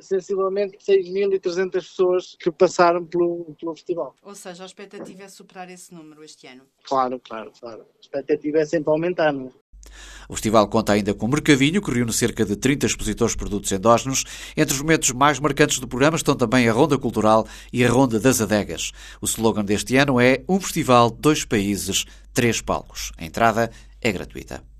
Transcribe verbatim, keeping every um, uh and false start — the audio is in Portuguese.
sensivelmente seis mil e trezentas pessoas que passaram pelo, pelo festival. Ou seja, a expectativa é superar esse número este ano. Claro, claro, claro. A expectativa é sempre aumentar, não é? O festival conta ainda com um mercadinho que reúne cerca de trinta expositores de produtos endógenos. Entre os momentos mais marcantes do programa estão também a Ronda Cultural e a Ronda das Adegas. O slogan deste ano é Um Festival, Dois Países, Três Palcos. A entrada é gratuita.